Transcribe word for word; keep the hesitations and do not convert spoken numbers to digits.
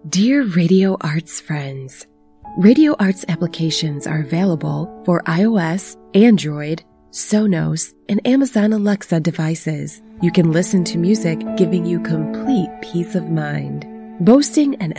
Dear Radio Arts friends, Radio Arts applications are available for iOS, Android, Sonos, and Amazon Alexa devices. You can listen to music giving you complete peace of mind. Boasting an